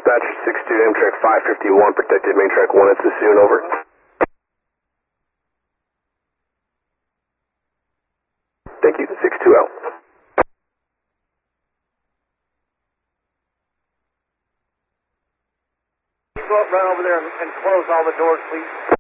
Dispatch 62 Amtrak 551, protected main track 1 at Sassoon, over. Thank you, 620. Run over there and close all the doors, please.